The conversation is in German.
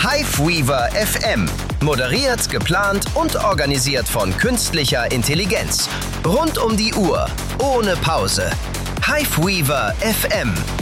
Hiveweaver FM. Moderiert, geplant und organisiert von künstlicher Intelligenz. Rund um die Uhr. Ohne Pause. Hiveweaver FM.